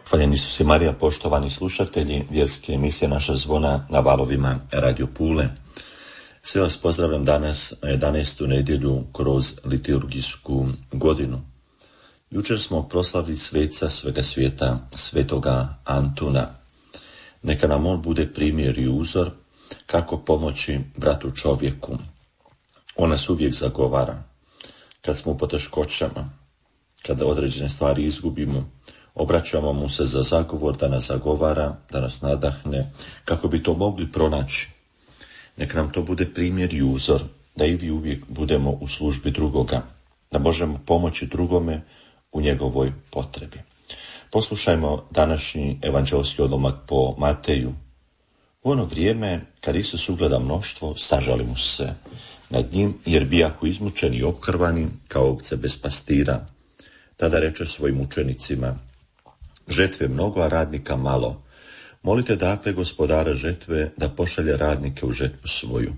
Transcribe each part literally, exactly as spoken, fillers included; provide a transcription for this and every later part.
Hvaljeni su si Marija, poštovani slušatelji vjerske emisije Naša zvona na valovima Radio Pule. Sve vas pozdravljam danas na jedanaestu nedjelju kroz liturgijsku godinu. Jučer smo proslavili sveca svega svijeta, svetoga Antuna. Neka nam on bude primjer i uzor kako pomoći bratu čovjeku. On nas uvijek zagovara. Kad smo u poteškoćama, kada određene stvari izgubimo, obraćamo mu se za zagovor da nas zagovara, da nas nadahne, kako bi to mogli pronaći. Neka nam to bude primjer i uzor, da i vi uvijek budemo u službi drugoga, da možemo pomoći drugome u njegovoj potrebi. Poslušajmo današnji evanđelski odlomak po Mateju. U ono vrijeme, kad Isus ugleda mnoštvo, sažali mu se nad njim, jer bijahu izmučeni i opkrvani, kao ovce bez pastira. Tada reče svojim učenicima: žetve mnogo, a radnika malo. Molite dakle gospodara žetve da pošalje radnike u žetvu svoju.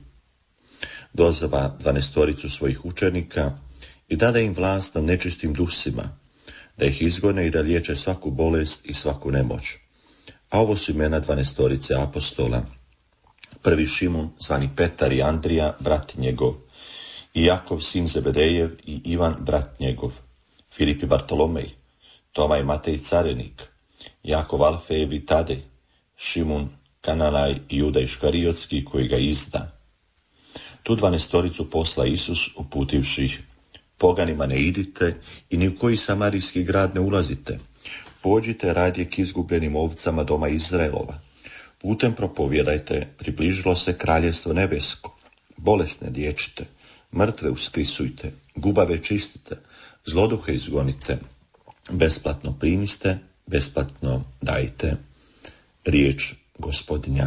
Dozva dvanaestoricu svojih učenika i dade im vlast nad nečistim dusima, da ih izgone i da liječe svaku bolest i svaku nemoć. A ovo su imena dvanaestorice apostola. Prvi Šimun, zvani Petar, i Andrija, brat njegov, i Jakov, sin Zebedejev, i Ivan, brat njegov, Filip i Bartolomej, Toma i Matej carenik, Jakov Alfejev i Tadej, Šimun Kananaj i Juda Iškariotski koji ga izda. Tu dvanaestoricu posla Isus, uputivši ih: poganima ne idite i ni u koji samarijski grad ne ulazite. Pođite radije k izgubljenim ovcama doma Izraelova. Putem propovjedajte, približilo se kraljevstvo nebesko. Bolesne liječite, mrtve uskrisujte, gubave čistite, zloduhe izgonite. Besplatno primiste, besplatno dajte. Riječ Gospodinja.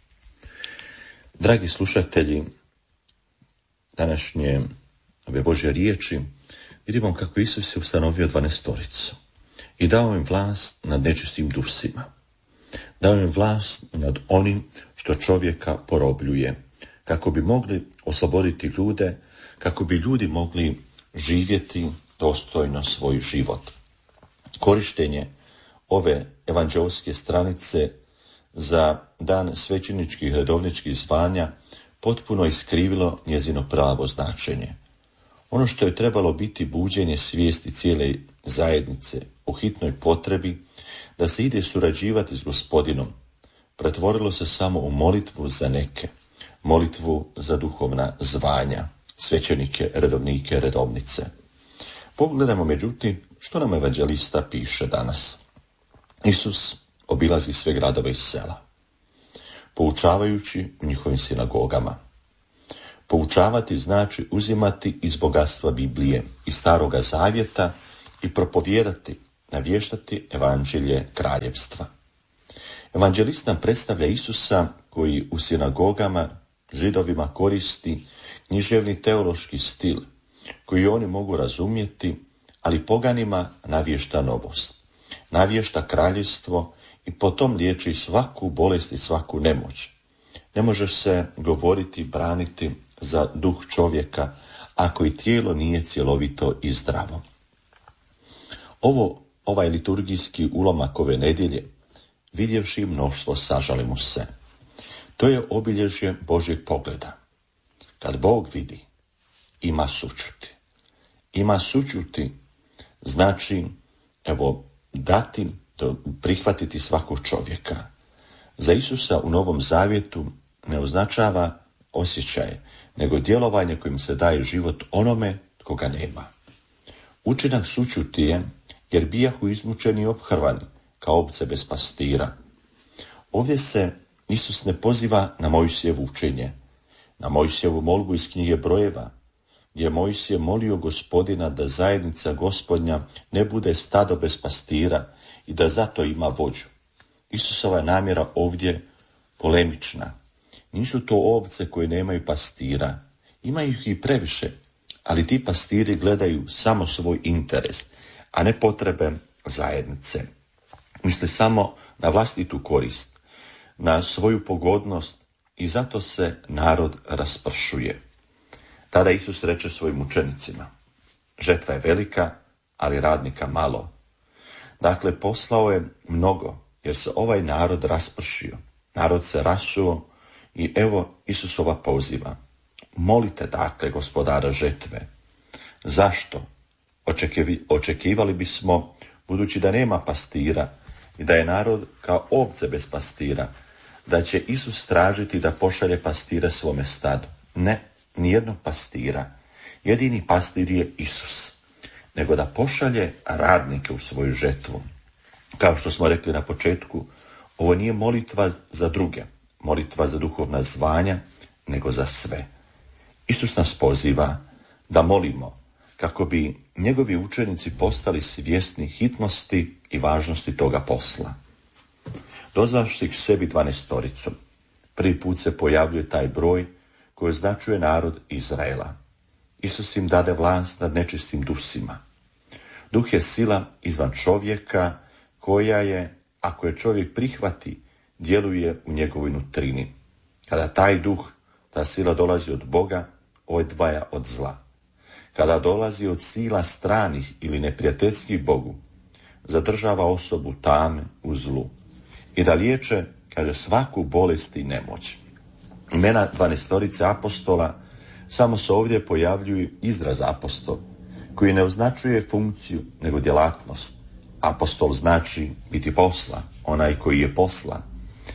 Dragi slušatelji današnje ove Božje riječi, vidimo kako Isus je ustanovio dvanaestoricu i dao im vlast nad nečistim dusima. Dao im vlast nad onim što čovjeka porobljuje, kako bi mogli osloboditi ljude, kako bi ljudi mogli živjeti dostojno svoj život. Korištenje ove evanđelske stranice za dan svećeničkih redovničkih zvanja potpuno iskrivilo njezino pravo značenje. Ono što je trebalo biti buđenje svijesti cijele zajednice o hitnoj potrebi da se ide surađivati s Gospodinom, pretvorilo se samo u molitvu za neke, molitvu za duhovna zvanja, svećenike, redovnike, redovnice. Pogledajmo međutim što nam evanđelista piše danas. Isus obilazi sve gradove i sela, poučavajući u njihovim sinagogama. Poučavati znači uzimati iz bogatstva Biblije i Staroga Zavjeta i propovijedati, navještati evanđelje kraljevstva. Evanđelist nam predstavlja Isusa koji u sinagogama Židovima koristi književni teološki stil koji oni mogu razumjeti, ali poganima navješta novost. Navješta kraljevstvo i potom liječi svaku bolest i svaku nemoć. Ne može se govoriti, braniti za duh čovjeka ako i tijelo nije cjelovito i zdravo. Ovo, ovaj liturgijski ulomak ove nedjelje, vidjevši mnoštvo, sažali mu se. To je obilježje Božjeg pogleda. Kad Bog vidi, ima sućuti. Ima sućuti znači, evo, dati, prihvatiti svakog čovjeka. Za Isusa u Novom Zavjetu ne označava osjećaje, nego djelovanje kojim se daje život onome koga nema. Učinak sućuti je jer bijahu izmučeni i ophrvani, kao ovce bez pastira. Ovdje se Isus ne poziva na Mojsijevo učenje, na Mojsijevu molbu iz knjige Brojeva, gdje je Mojsije molio Gospodina da zajednica Gospodnja ne bude stado bez pastira i da zato ima vođu. Isusova namjera ovdje polemična. Nisu to ovce koje nemaju pastira, imaju ih i previše, ali ti pastiri gledaju samo svoj interes, a ne potrebe zajednice. Misle samo na vlastitu korist, na svoju pogodnost i zato se narod raspršuje. Tada Isus reče svojim učenicima: žetva je velika, ali radnika malo. Dakle, poslao je mnogo, jer se ovaj narod raspršio. Narod se rasuo i evo Isusova poziva. Molite dakle gospodara žetve. Zašto? Očekivi, očekivali bismo, budući da nema pastira i da je narod kao ovce bez pastira, da će Isus tražiti da pošalje pastira svome stadu. Ne, nijednog pastira. Jedini pastir je Isus. Nego da pošalje radnike u svoju žetvu. Kao što smo rekli na početku, ovo nije molitva za druge, molitva za duhovna zvanja, nego za sve. Isus nas poziva da molimo kako bi njegovi učenici postali svjesni hitnosti i važnosti toga posla. Dozvavši k sebi dvanaestoricu, prvi put se pojavljuje taj broj koji označuje narod Izraela. Isus im dade vlast nad nečistim dusima. Duh je sila izvan čovjeka koja je, ako je čovjek prihvati, djeluje u njegovoj nutrini. Kada taj duh, ta sila dolazi od Boga, odvaja od zla. Kada dolazi od sila stranih ili neprijateljskih Bogu, zadržava osobu tame u zlu i da liječe, kaže, svaku bolest i nemoć. Imena dvanaestorice apostola samo se ovdje pojavljuju izraz apostol, koji ne označuje funkciju, nego djelatnost. Apostol znači biti posla, onaj koji je posla.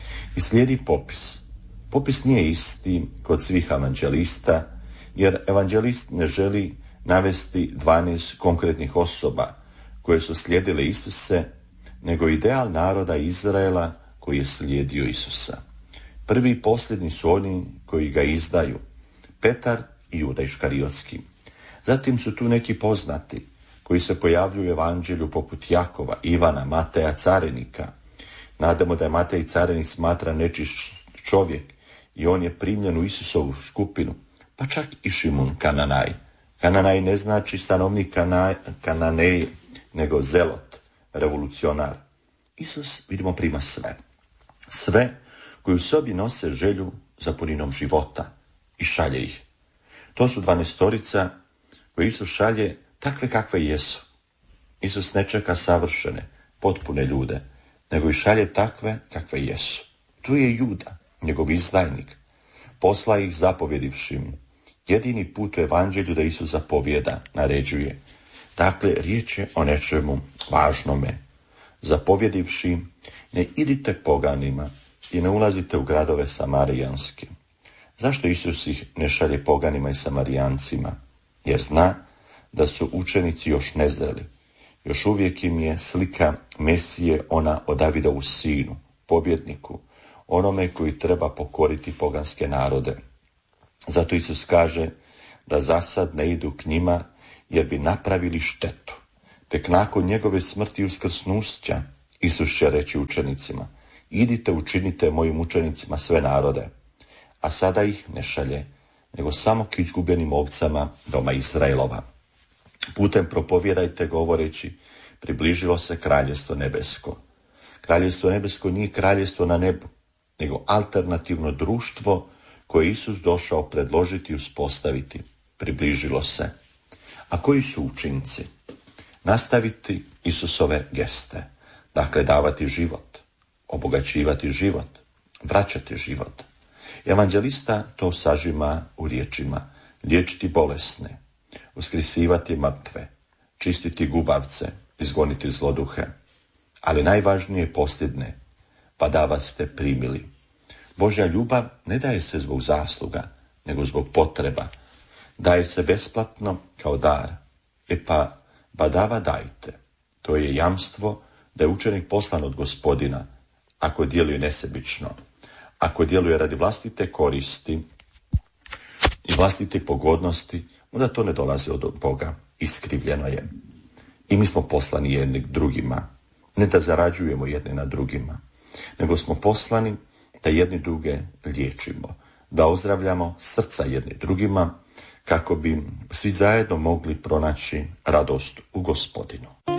I slijedi popis. Popis nije isti kod svih evanđelista, jer evanđelist ne želi navesti dvanaest konkretnih osoba koje su slijedile Isuse, nego ideal naroda Izraela koji je slijedio Isusa. Prvi i posljednji su oni koji ga izdaju, Petar i Juda Iškariotski. Zatim su tu neki poznati koji se pojavljuju u evanđelju poput Jakova, Ivana, Mateja, carinika. Nadamo da je Matej carinik smatra nečist čovjek i on je primljen u Isusovu skupinu, pa čak i Šimun Kananaj. Kananaj ne znači stanovnik Kana, Kananeje, nego zelot, revolucionar. Isus, vidimo, prima sve. Sve koji u sobi nose želju za puninom života i šalje ih. To su dvanaestorica koje Isus šalje takve kakve jesu. Isus ne čeka savršene, potpune ljude, nego i šalje takve kakve jesu. Tu je Juda, njegov izdajnik. Posla ih zapovjedivši. Jedini put u evanđelju da Isus zapovjeda, naređuje. Dakle, riječ je o nečemu važnome. Zapovjedivši, ne idite poganima i ne ulazite u gradove samarijanske. Zašto Isus ih ne šalje poganima i samarijancima? Jer zna da su učenici još nezreli. Još uvijek im je slika Mesije ona o Davidovu sinu, pobjedniku, onome koji treba pokoriti poganske narode. Zato Isus kaže da zasad ne idu k njima jer bi napravili štetu. Tek nakon njegove smrti i uskrsnuća Isus će reći učenicima: idite, učinite mojim učenicima sve narode. A sada ih ne šalje, nego samo k izgubljenim ovcama doma Izraelova. Putem propovjedajte govoreći: približilo se kraljevstvo nebesko. Kraljevstvo nebesko nije kraljevstvo na nebu, nego alternativno društvo koje je Isus došao predložiti i uspostaviti. Približilo se. A koji su učinci? Nastaviti Isusove geste, dakle davati život, obogaćivati život, vraćati život. Evanđelista to sažima u riječima: liječiti bolesne, uskrisivati mrtve, čistiti gubavce, izgoniti zloduhe. Ali najvažnije je posljedne: pa da vas ste primili. Božja ljubav ne daje se zbog zasluga, nego zbog potreba. Daje se besplatno kao dar. E pa, badava dajte. To je jamstvo da je učenik poslan od Gospodina, ako djeluje nesebično, ako djeluje radi vlastite koristi i vlastite pogodnosti, onda to ne dolazi od Boga, iskrivljeno je. I mi smo poslani jedni drugima, ne da zarađujemo jedni na drugima, nego smo poslani da jedni druge liječimo, da ozdravljamo srca jedni drugima, kako bi svi zajedno mogli pronaći radost u Gospodinu.